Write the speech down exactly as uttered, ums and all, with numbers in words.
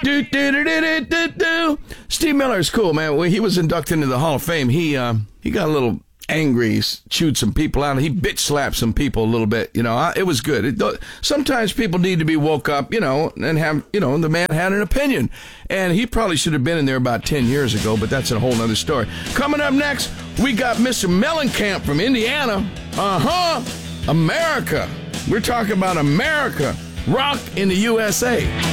Do, do, do, do, do, do, do. Steve Miller is cool, man. When he was inducted into the Hall of Fame, he uh, he got a little angry, chewed some people out. He bitch slapped some people a little bit. You know, I, it was good. It, sometimes people need to be woke up, you know, and have, you know, the man had an opinion. And he probably should have been in there about ten years ago, but that's a whole other story. Coming up next, we got Mister Mellencamp from Indiana. Uh-huh. America. We're talking about America. Rock in the U S A.